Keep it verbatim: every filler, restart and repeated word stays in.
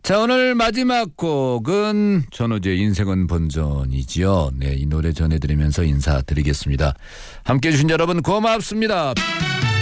자, 오늘 마지막 곡은 전호재의 인생은 본전이지요. 네, 이 노래 전해드리면서 인사드리겠습니다. 함께해 주신 여러분 고맙습니다.